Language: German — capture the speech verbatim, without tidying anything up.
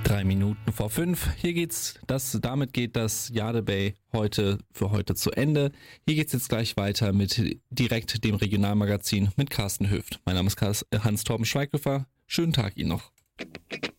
Drei Minuten vor fünf. Hier geht's, das, damit geht das Jade Bay heute für heute zu Ende. Hier geht's jetzt gleich weiter mit direkt dem Regionalmagazin mit Carsten Höft. Mein Name ist Hans-Torben Schweighöfer. Schönen Tag Ihnen noch.